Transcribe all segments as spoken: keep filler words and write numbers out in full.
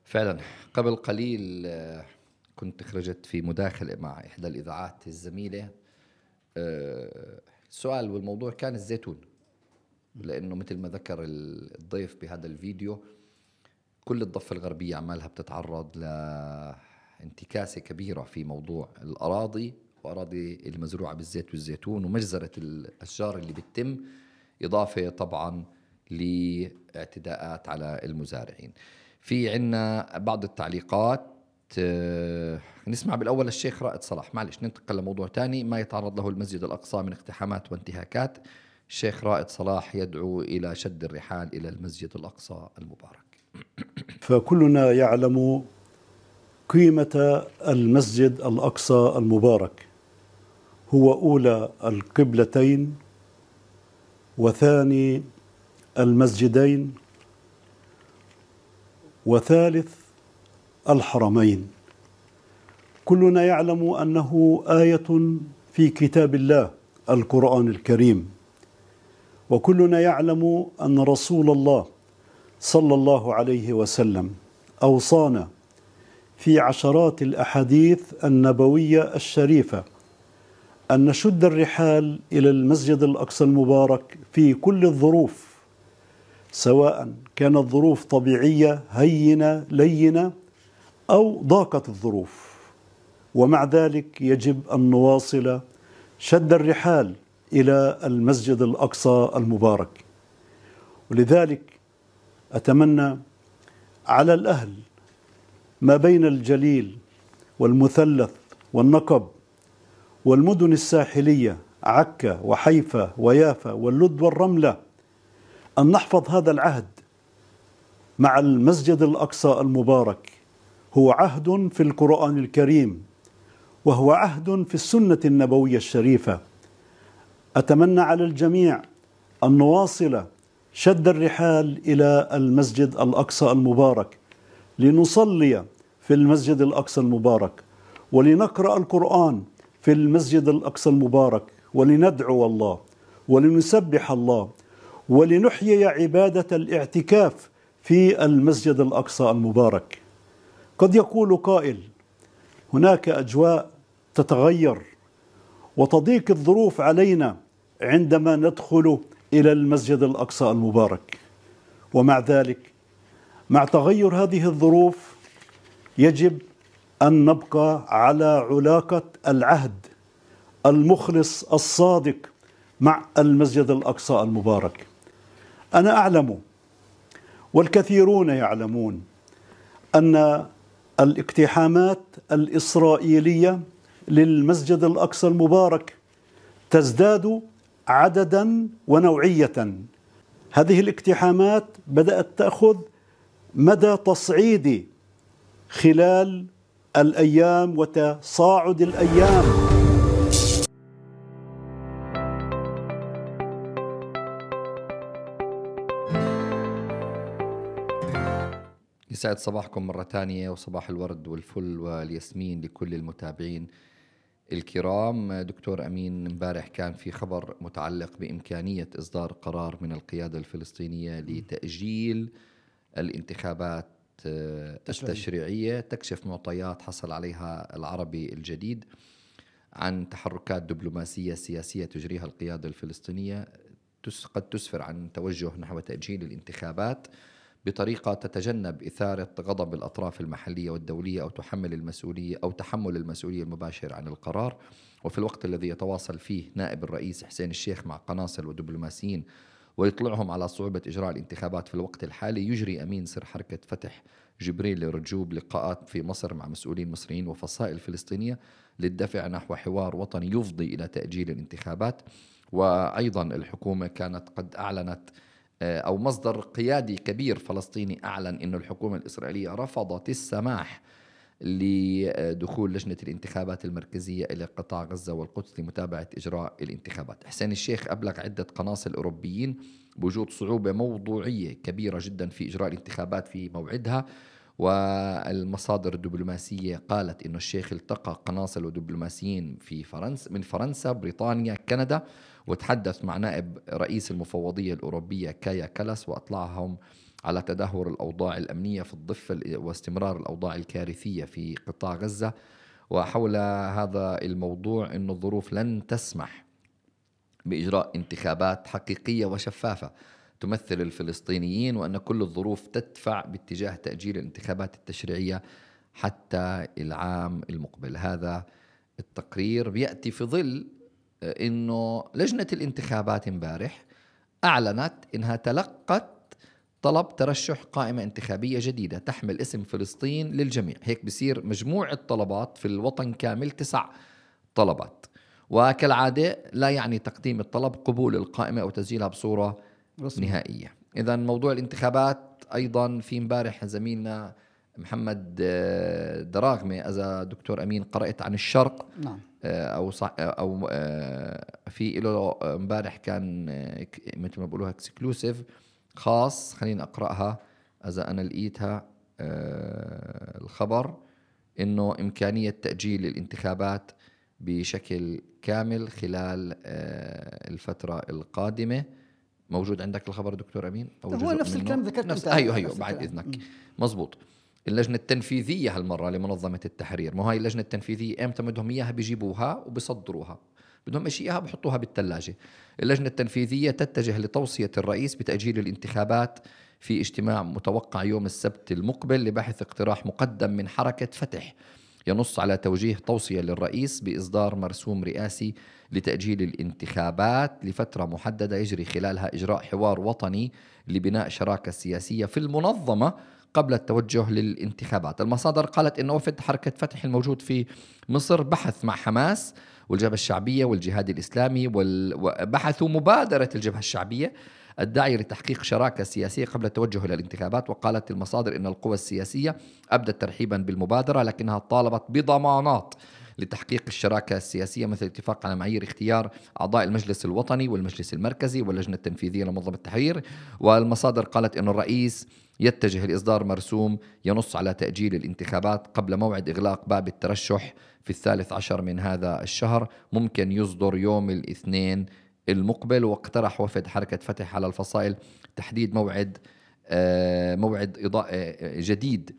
فعلا قبل قليل آه، كنت خرجت في مداخلة مع إحدى الإذاعات الزميلة. آه، السؤال والموضوع كان الزيتون، لأنه مثل ما ذكر الضيف بهذا الفيديو، كل الضفة الغربية عمالها بتتعرض لانتكاسة كبيرة في موضوع الأراضي وأراضي المزروعة بالزيت والزيتون ومجزرة الأشجار اللي بتتم، إضافة طبعا لاعتداءات على المزارعين. في عنا بعض التعليقات. آه، نسمع بالأول الشيخ رائد صلاح، معلش ننتقل لموضوع تاني ما يتعرض له المسجد الأقصى من اقتحامات وانتهاكات. الشيخ رائد صلاح يدعو إلى شد الرحال إلى المسجد الأقصى المبارك. فكلنا يعلم قيمة المسجد الأقصى المبارك، هو أولى القبلتين وثاني المسجدين وثالث الحرمين. كلنا يعلم أنه آية في كتاب الله القرآن الكريم، وكلنا يعلم أن رسول الله صلى الله عليه وسلم أوصانا في عشرات الأحاديث النبوية الشريفة أن نشد الرحال إلى المسجد الأقصى المبارك في كل الظروف، سواء كانت ظروف طبيعية هينة لينة أو ضاقت الظروف، ومع ذلك يجب أن نواصل شد الرحال إلى المسجد الأقصى المبارك. ولذلك أتمنى على الأهل ما بين الجليل والمثلث والنقب والمدن الساحلية عكا وحيفا ويافا واللد والرملة أن نحفظ هذا العهد مع المسجد الأقصى المبارك. هو عهد في القرآن الكريم وهو عهد في السنة النبوية الشريفة. أتمنى على الجميع أن نواصل شد الرحال إلى المسجد الأقصى المبارك لنصلي في المسجد الأقصى المبارك، ولنقرأ القرآن في المسجد الأقصى المبارك، ولندعو الله ولنسبح الله، ولنحيي عبادة الاعتكاف في المسجد الأقصى المبارك. قد يقول قائل هناك أجواء تتغير وتضيق الظروف علينا عندما ندخل إلى المسجد الأقصى المبارك، ومع ذلك مع تغير هذه الظروف يجب أن نبقى على علاقة العهد المخلص الصادق مع المسجد الأقصى المبارك. أنا أعلم والكثيرون يعلمون أن الاقتحامات الإسرائيلية للمسجد الأقصى المبارك تزداد عددا ونوعية. هذه الاقتحامات بدأت تأخذ مدى تصعيدي خلال الأيام وتصاعد الأيام. يسعد صباحكم مرة تانية، وصباح الورد والفل والياسمين لكل المتابعين الكرام. دكتور أمين، امبارح كان في خبر متعلق بإمكانية إصدار قرار من القيادة الفلسطينية لتأجيل الانتخابات التشريعية، تكشف معطيات حصل عليها العربي الجديد عن تحركات دبلوماسية سياسية تجريها القيادة الفلسطينية قد تسفر عن توجه نحو تأجيل الانتخابات بطريقة تتجنب إثارة غضب الأطراف المحلية والدولية أو تحمل المسؤولية أو تحمل المسؤولية المباشرة عن القرار. وفي الوقت الذي يتواصل فيه نائب الرئيس حسين الشيخ مع قناصل ودبلوماسيين ويطلعهم على صعوبة إجراء الانتخابات في الوقت الحالي، يجري أمين سر حركة فتح جبريل رجوب لقاءات في مصر مع مسؤولين مصريين وفصائل فلسطينية للدفع نحو حوار وطني يفضي إلى تأجيل الانتخابات. وأيضا الحكومة كانت قد أعلنت، أو مصدر قيادي كبير فلسطيني أعلن أن الحكومة الإسرائيلية رفضت السماح لدخول لجنة الانتخابات المركزية إلى قطاع غزة والقدس لمتابعة إجراء الانتخابات. حسين الشيخ أبلغ عدة قناصل أوروبيين بوجود صعوبة موضوعية كبيرة جدا في إجراء الانتخابات في موعدها، والمصادر الدبلوماسية قالت أن الشيخ التقى قناصل ودبلوماسيين في فرنسا من فرنسا بريطانيا كندا، وتحدث مع نائب رئيس المفوضية الأوروبية كايا كالاس وأطلعهم على تدهور الأوضاع الأمنية في الضفة واستمرار الأوضاع الكارثية في قطاع غزة. وحول هذا الموضوع أن الظروف لن تسمح بإجراء انتخابات حقيقية وشفافة تمثل الفلسطينيين، وأن كل الظروف تدفع باتجاه تأجيل الانتخابات التشريعية حتى العام المقبل. هذا التقرير بيأتي في ظل أنه لجنة الانتخابات امبارح أعلنت أنها تلقت طلب ترشح قائمة انتخابية جديدة تحمل اسم فلسطين للجميع. هيك بصير مجموع الطلبات في الوطن كامل تسع طلبات. وكالعادة لا يعني تقديم الطلب قبول القائمة أو تسجيلها بصورة رسمي. نهائية. إذن موضوع الانتخابات أيضا في امبارح زميلنا محمد دراغمة إذا دكتور أمين قرأت عن الشرق. نعم. أو صح أو في له امبارح كان مثل ما بقولوها اكسكلوسيف خاص، خليني أقرأها إذا أنا لقيتها. الخبر إنه إمكانية تأجيل الانتخابات بشكل كامل خلال الفترة القادمة. موجود عندك الخبر دكتور أمين؟ أو هو نفس الكلام ذكرت نفس أيوه أيوه بعد إذنك. م. مزبوط. اللجنة التنفيذية هالمرة لمنظمة التحرير، ما هاي اللجنة التنفيذية إمتى بدهم إياها بيجيبوها وبيصدروها، بدهم إشياءها بحطوها بالثلاجة. اللجنة التنفيذية تتجه لتوصية الرئيس بتأجيل الانتخابات في اجتماع متوقع يوم السبت المقبل لبحث اقتراح مقدم من حركة فتح ينص على توجيه توصية للرئيس بإصدار مرسوم رئاسي لتأجيل الانتخابات لفترة محددة يجري خلالها إجراء حوار وطني لبناء شراكة سياسية في المنظمة قبل التوجه للانتخابات. المصادر قالت إن وفد حركة فتح الموجود في مصر بحث مع حماس والجبهة الشعبية والجهاد الإسلامي، وبحثوا مبادرة الجبهة الشعبية الداعية لتحقيق شراكة سياسية قبل التوجه إلى الانتخابات. وقالت المصادر إن القوى السياسية أبدت ترحيبا بالمبادرة، لكنها طالبت بضمانات لتحقيق الشراكة السياسية مثل الاتفاق على معايير اختيار أعضاء المجلس الوطني والمجلس المركزي واللجنة التنفيذية لمنظمة التحرير. والمصادر قالت إن الرئيس يتجه لإصدار مرسوم ينص على تأجيل الانتخابات قبل موعد إغلاق باب الترشح في الثالث عشر من هذا الشهر، ممكن يصدر يوم الاثنين المقبل. واقترح وفد حركة فتح على الفصائل تحديد موعد موعد جديد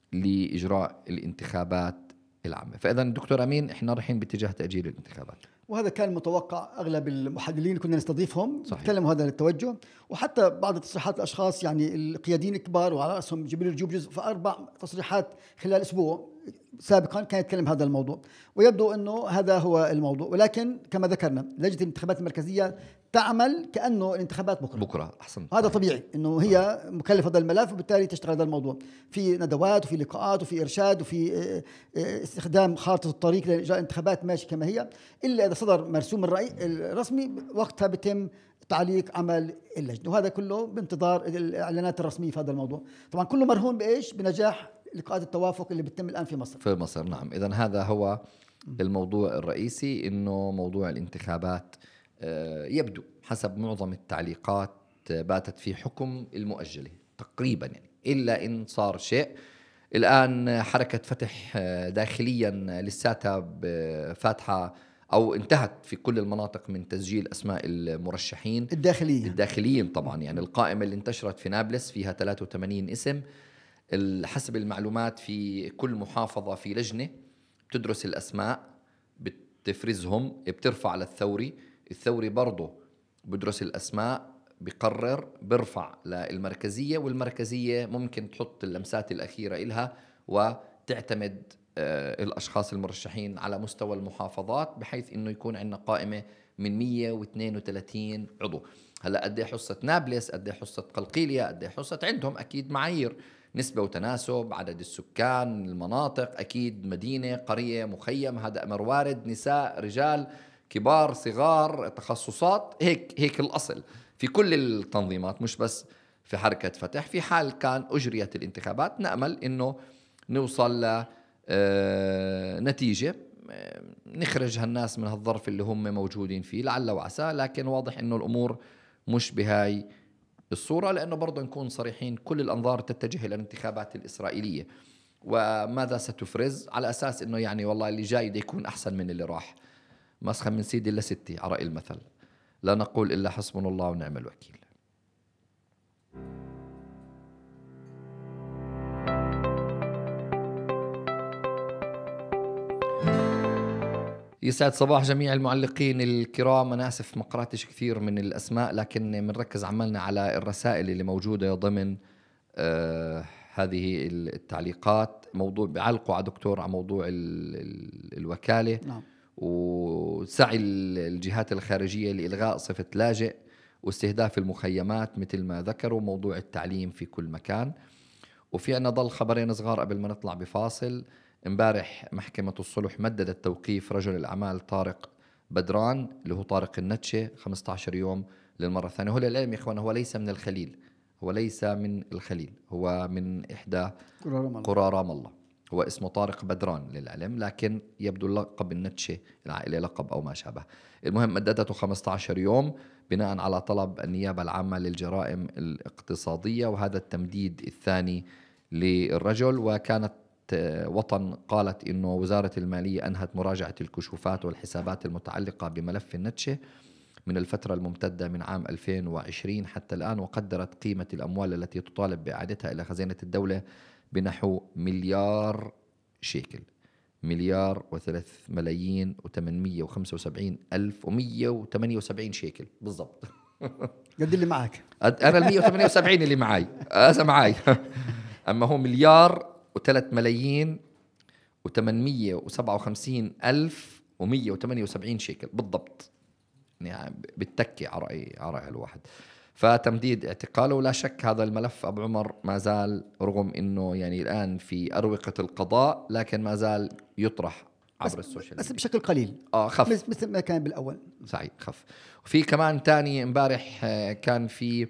لإجراء الانتخابات العامة. فإذا الدكتور أمين إحنا رايحين باتجاه تأجيل الانتخابات، وهذا كان متوقع. أغلب المحللين كنا نستضيفهم تكلموا هذا التوجه، وحتى بعض تصريحات الأشخاص يعني القياديين الكبار وعلى رأسهم جبريل الجوبجز في أربع تصريحات خلال أسبوع سابقا كان يتكلم هذا الموضوع، ويبدو أنه هذا هو الموضوع. ولكن كما ذكرنا لجنة الانتخابات المركزية تعمل كأنه الانتخابات بكرة بكرة أحسن. هذا طبيعي أنه هي مكلفة هذا الملف، وبالتالي تشتغل هذا الموضوع في ندوات وفي لقاءات وفي إرشاد وفي استخدام خارطة الطريق لإجراء الانتخابات ماشي كما هي، إلا إذا صدر مرسوم الرأي الرسمي وقتها بتم تعليق عمل اللجنة. وهذا كله بانتظار الإعلانات الرسمية في هذا الموضوع. طبعا كله مرهون بإيش؟ بنجاح لقاءات التوافق اللي بتتم الآن في مصر. في مصر نعم. إذن هذا هو الموضوع الرئيسي، إنه موضوع الانتخابات يبدو حسب معظم التعليقات باتت في حكم المؤجلة تقريبا، يعني إلا إن صار شيء. الآن حركة فتح داخليا لساتها فاتحة أو انتهت في كل المناطق من تسجيل أسماء المرشحين الداخليين الداخليين طبعا. يعني القائمة اللي انتشرت في نابلس فيها ثلاثة وثمانين اسم حسب المعلومات. في كل محافظة في لجنة بتدرس الأسماء بتفرزهم بترفع للثوري، الثوري برضه بدرس الأسماء بقرر برفع للمركزية، والمركزية ممكن تحط اللمسات الأخيرة إلها وتعتمد آه الأشخاص المرشحين على مستوى المحافظات، بحيث إنه يكون عندنا قائمة من مية واثنين وثلاثين عضو. هلأ قد ايه حصة نابلس، قد ايه حصة قلقيلية، قد ايه حصة، عندهم أكيد معايير نسبة وتناسب، عدد السكان، المناطق، أكيد مدينة، قرية، مخيم، هذا أمر وارد، نساء، رجال، كبار، صغار، تخصصات، هيك هيك الأصل في كل التنظيمات مش بس في حركة فتح. في حال كان أجريت الانتخابات نأمل إنه نوصل لنتيجة نخرج هالناس من هالظرف اللي هم موجودين فيه لعل وعسى. لكن واضح إنه الأمور مش بهاي الصورة، لأنه برضو نكون صريحين كل الأنظار تتجه إلى الانتخابات الإسرائيلية وماذا ستفرز، على أساس إنه يعني والله اللي جاي ده يكون أحسن من اللي راح. مسخة من سيدي إلا ستي على رأي المثل، لا نقول إلا حسبنا الله ونعم الوكيل. يسعد صباح جميع المعلقين الكرام. أنا آسف ما قرأتش كثير من الأسماء، لكن بنركز عملنا على الرسائل اللي موجودة ضمن آه هذه التعليقات. موضوع بيعلقوا على دكتور على موضوع ال ال الوكالة. نعم. وسعي الجهات الخارجية لإلغاء صفة لاجئ واستهداف المخيمات مثل ما ذكروا، موضوع التعليم في كل مكان. وفي عنا ضل خبرين صغار قبل ما نطلع بفاصل. امبارح محكمة الصلح مددت توقيف رجل الأعمال طارق بدران اللي هو طارق النتشة خمسة عشر يوم للمرة الثانية. هو للعلم يا إخوان هو ليس من الخليل، هو ليس من الخليل، هو من إحدى قرى رام الله. هو اسمه طارق بدران للعلم، لكن يبدو اللقب النتشة العائلة لقب أو ما شابه. المهم مددته خمسة عشر يوم بناء على طلب النيابة العامة للجرائم الاقتصادية، وهذا التمديد الثاني للرجل. وكانت وطن قالت إنه وزارة المالية أنهت مراجعة الكشوفات والحسابات المتعلقة بملف النتشة من الفترة الممتدة من عام ألفين وعشرين حتى الآن، وقدرت قيمة الأموال التي تطالب بإعادتها إلى خزينة الدولة بنحو مليار شيكل، مليار وثلاث ملايين وثمانمية وخمسة وسبعين ألف ومية وثمانية وسبعين شيكل بالضبط. قد اللي معك؟ أنا المية وثمانية وسبعين اللي معي هذا معي. أما هو مليار وثلاث ملايين وثمانمية وسبعة وخمسين ألف ومية وثمانية وسبعين شيكل بالضبط، يعني بالتكي على رأي على رأي الواحد. فتمديد اعتقاله. ولا شك هذا الملف أبو عمر ما زال رغم أنه يعني الآن في أروقة القضاء، لكن ما زال يطرح عبر السوشيال بس بشكل قليل. آه خف مثل ما كان بالأول. صحيح خف. وفي كمان تاني امبارح كان في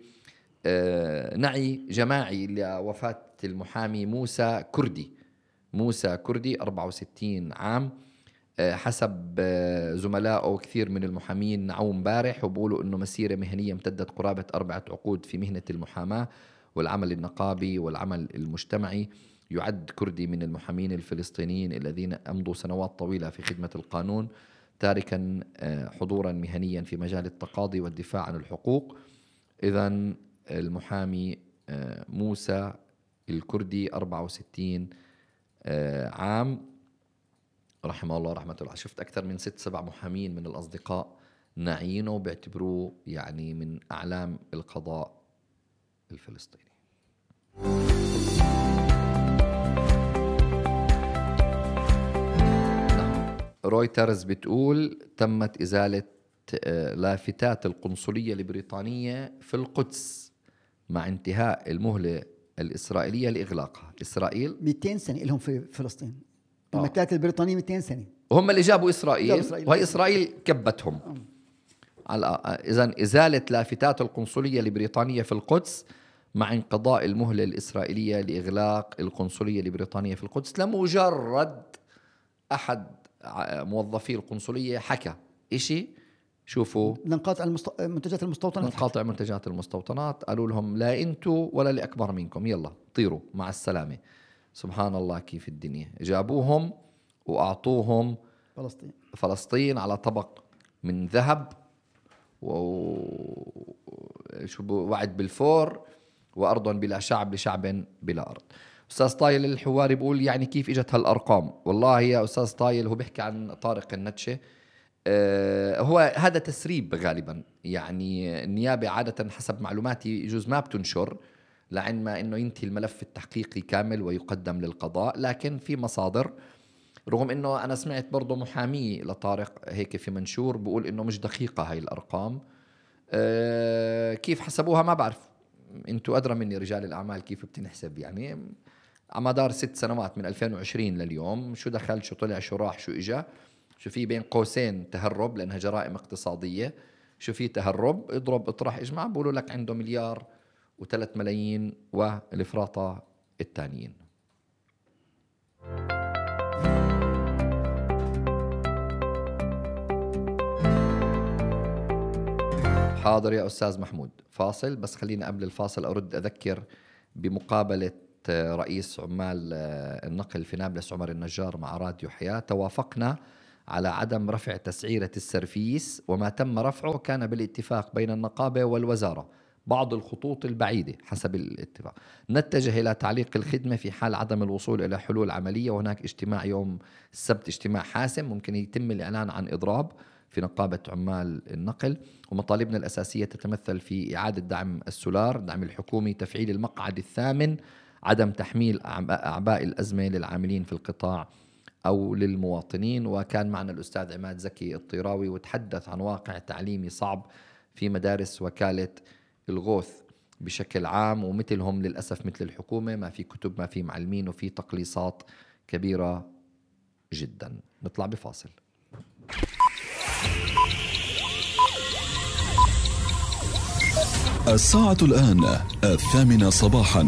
نعي جماعي لوفاة المحامي موسى كردي. موسى كردي أربعة وستين عام، حسب زملائه وكثير من المحامين نعوا امبارح وبقولوا انه مسيرة مهنية امتدت قرابة أربعة عقود في مهنة المحاماة والعمل النقابي والعمل المجتمعي. يعد كردي من المحامين الفلسطينيين الذين أمضوا سنوات طويلة في خدمة القانون، تاركا حضورا مهنيا في مجال التقاضي والدفاع عن الحقوق. إذن المحامي موسى الكردي أربعة وستين عام رحمه الله رحمة الله. شفت أكثر من ست سبع محامين من الأصدقاء ناعينه وبيعتبروه يعني من أعلام القضاء الفلسطيني. نعم. رويترز بتقول تمت إزالة لافتات القنصلية البريطانية في القدس مع انتهاء المهلة الإسرائيلية لإغلاقها. إسرائيل مئتين سنة لهم في فلسطين. المكاتب البريطانية مئتين سنة وهم اللي جابوا إسرائيل, جابوا إسرائيل. وهي إسرائيل كبتهم. إذن إزالة لافتات القنصلية البريطانية في القدس مع انقضاء المهلة الإسرائيلية لإغلاق القنصلية البريطانية في القدس. لمجرد أحد موظفي القنصلية حكى إشي، شوفوا ننقاطع المست... منتجات المستوطنات، ننقاطع منتجات المستوطنات. قالوا لهم لا أنتوا ولا اللي أكبر منكم، يلا طيروا مع السلامة. سبحان الله كيف الدنيا. جابوهم وأعطوهم فلسطين فلسطين على طبق من ذهب و شو وعد بالفور وأرض بلا شعب لشعب بلا أرض. أستاذ طايل الحواري بيقول يعني كيف إجت هالأرقام؟ والله يا أستاذ طايل هو بيحكي عن طارق النتشة. أه هو هذا تسريب غالبا، يعني النيابة عادة حسب معلوماتي يجوز ما بتنشر لعن ما إنه ينتهي الملف التحقيقي كامل ويقدم للقضاء، لكن في مصادر. رغم إنه أنا سمعت برضو محامي لطارق هيك في منشور بقول إنه مش دقيقة هاي الأرقام. أه كيف حسبوها ما بعرف، انتوا أدرى مني رجال الأعمال كيف بتنحسب. يعني على مدار ست سنوات من ألفين وعشرين لليوم شو دخل شو طلع شو راح شو إجا، شو في بين قوسين تهرب لأنها جرائم اقتصادية، شو في تهرب اضرب اطرح اجمع بقولوا لك عنده مليار وثلاث ملايين والإفراطة التانيين. حاضر يا أستاذ محمود. فاصل بس خلينا قبل الفاصل أرد أذكر بمقابلة رئيس عمال النقل في نابلس عمر النجار مع راديو حياة. توافقنا على عدم رفع تسعيرة السرفيس، وما تم رفعه كان بالاتفاق بين النقابة والوزارة بعض الخطوط البعيدة حسب الاتفاق. نتجه إلى تعليق الخدمة في حال عدم الوصول إلى حلول عملية، وهناك اجتماع يوم السبت اجتماع حاسم ممكن يتم الإعلان عن إضراب في نقابة عمال النقل. ومطالبنا الأساسية تتمثل في إعادة دعم السولار، دعم الحكومي، تفعيل المقعد الثامن، عدم تحميل أعباء الأزمة للعاملين في القطاع أو للمواطنين. وكان معنا الأستاذ عماد زكي الطيراوي وتحدث عن واقع تعليمي صعب في مدارس وكالة الغوث بشكل عام، ومثلهم للأسف مثل الحكومة ما في كتب، ما في معلمين، وفي تقليصات كبيرة جدا. نطلع بفاصل. الساعة الآن الثامنة صباحا.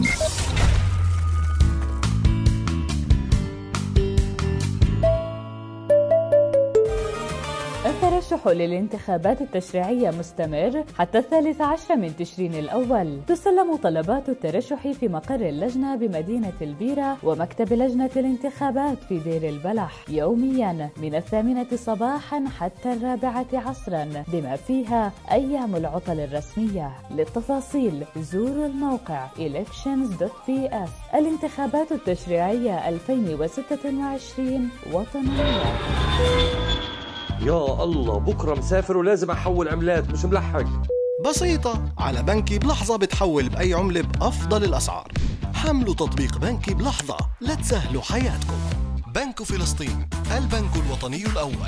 الترشح للانتخابات التشريعية مستمر حتى الثالث عشر من تشرين الأول. تسلم طلبات الترشح في مقر اللجنة بمدينة البيرة ومكتب لجنة الانتخابات في دير البلح يوميا من الثامنة صباحا حتى الرابعة عصرا، بما فيها أيام العطل الرسمية. للتفاصيل زوروا الموقع إلكشنز دوت بي إس. الانتخابات التشريعية ألفين وستة وعشرين وطنية. يا الله، بكرة مسافر ولازم أحول عملات، مش ملحق. بسيطة، على بنكي بلحظة بتحول بأي عملة بأفضل الأسعار. حملوا تطبيق بنكي بلحظة لتسهلوا حياتكم. بنك فلسطين، البنك الوطني الأول.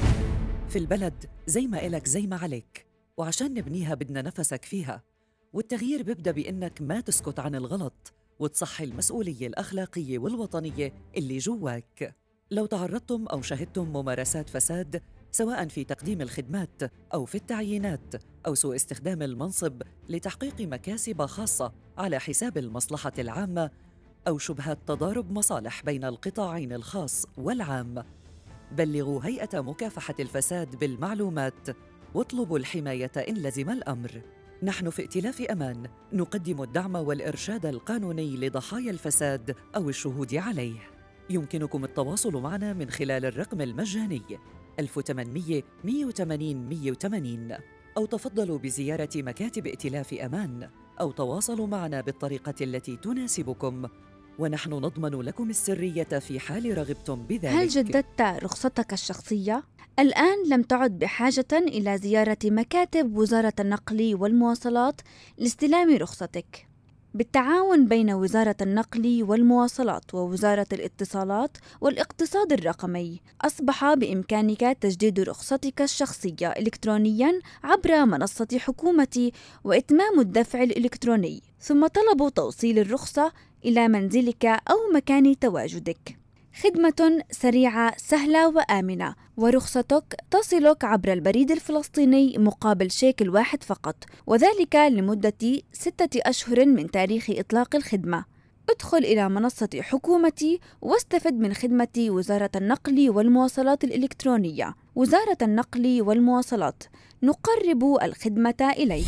في البلد زي ما إلك زي ما عليك، وعشان نبنيها بدنا نفسك فيها. والتغيير بيبدأ بإنك ما تسكت عن الغلط وتصحي المسؤولية الأخلاقية والوطنية اللي جواك. لو تعرضتم أو شهدتم ممارسات فساد سواء في تقديم الخدمات أو في التعيينات أو سوء استخدام المنصب لتحقيق مكاسب خاصة على حساب المصلحة العامة أو شبهات تضارب مصالح بين القطاعين الخاص والعام، بلغوا هيئة مكافحة الفساد بالمعلومات واطلبوا الحماية إن لزم الأمر. نحن في ائتلاف أمان نقدم الدعم والإرشاد القانوني لضحايا الفساد أو الشهود عليه. يمكنكم التواصل معنا من خلال الرقم المجاني ألف وثمانمئة مئة وثمانين مئة وثمانين، أو تفضلوا بزيارة مكاتب ائتلاف أمان، أو تواصلوا معنا بالطريقة التي تناسبكم، ونحن نضمن لكم السرية في حال رغبتم بذلك. هل جددت رخصتك الشخصية؟ الآن لم تعد بحاجة إلى زيارة مكاتب وزارة النقل والمواصلات لاستلام رخصتك. بالتعاون بين وزارة النقل والمواصلات ووزارة الاتصالات والاقتصاد الرقمي، أصبح بإمكانك تجديد رخصتك الشخصية إلكترونياً عبر منصة حكومتي وإتمام الدفع الإلكتروني، ثم طلب توصيل الرخصة إلى منزلك أو مكان تواجدك. خدمة سريعة سهلة وآمنة، ورخصتك تصلك عبر البريد الفلسطيني مقابل شيكل واحد فقط، وذلك لمدة ستة أشهر من تاريخ إطلاق الخدمة. ادخل إلى منصة حكومتي واستفد من خدمة وزارة النقل والمواصلات الإلكترونية. وزارة النقل والمواصلات، نقرب الخدمة إليك.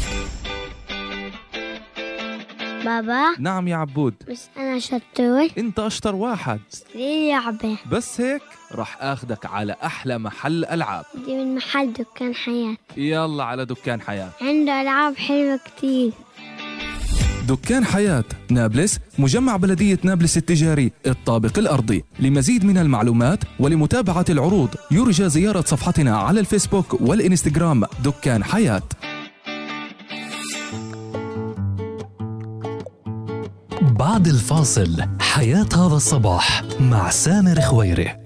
بابا. نعم يا عبود. بس أنا شطور. أنت أشطر واحد. ليه لعبة؟ بس هيك رح أخدك على أحلى محل ألعاب. دي من محل دكان حياة. يلا على دكان حياة، عنده ألعاب حلوة كتير. دكان حياة نابلس، مجمع بلدية نابلس التجاري الطابق الأرضي. لمزيد من المعلومات ولمتابعة العروض يرجى زيارة صفحتنا على الفيسبوك والإنستغرام دكان حياة. بعد الفاصل حياة هذا الصباح مع سامر خويري.